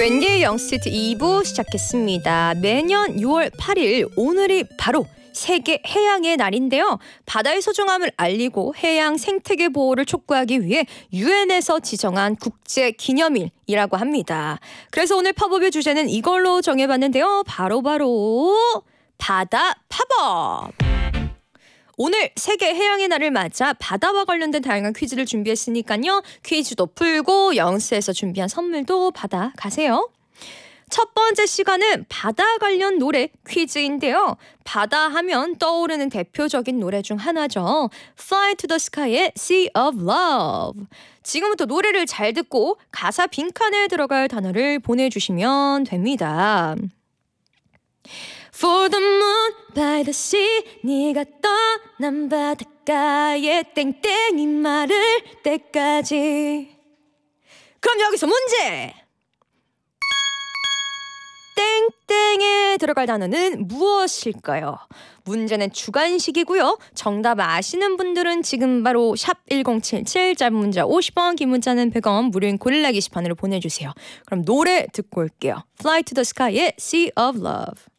웬디의 영스트리트 2부 시작했습니다. 매년 6월 8일 오늘이 바로 세계 해양의 날인데요. 바다의 소중함을 알리고 해양 생태계 보호를 촉구하기 위해 유엔에서 지정한 국제 기념일이라고 합니다. 그래서 오늘 팝업의 주제는 이걸로 정해봤는데요. 바로 바다 팝업! 오늘 세계 해양의 날을 맞아 바다와 관련된 다양한 퀴즈를 준비했으니까요. 퀴즈도 풀고 영스에서 준비한 선물도 받아가세요. 첫 번째 시간은 바다 관련 노래 퀴즈인데요. 바다 하면 떠오르는 대표적인 노래 중 하나죠. Fly to the Sky의 Sea of Love. 지금부터 노래를 잘 듣고 가사 빈칸에 들어갈 단어를 보내주시면 됩니다. For the moon by the sea 네가 떠난 바닷가에 땡땡이 마를 때까지. 그럼 여기서 문제! 땡땡에 들어갈 단어는 무엇일까요? 문제는 주관식이고요. 정답 아시는 분들은 지금 바로 샵1077 짧은 문자 50원 긴 문자는 100원 무료인 고릴라 게시판으로 보내주세요. 그럼 노래 듣고 올게요. Fly to the Sky의 Sea of Love.